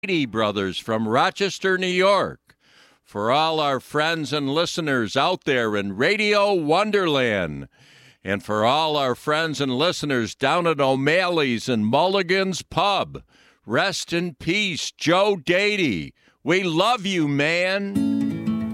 Dady Brothers from Rochester, New York. For all our friends and listeners out there in Radio Wonderland. And for all our friends and listeners down at O'Malley's and Mulligan's Pub. Rest in peace, Joe Dady. We love you, man.